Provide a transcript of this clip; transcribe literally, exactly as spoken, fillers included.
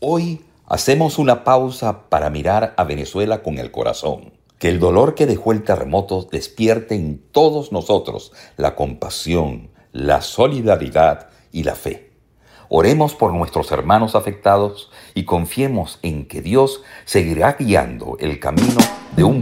Hoy hacemos una pausa para mirar a Venezuela con el corazón. Que el dolor que dejó el terremoto despierte en todos nosotros la compasión, la solidaridad y la fe. Oremos por nuestros hermanos afectados y confiemos en que Dios seguirá guiando el camino de un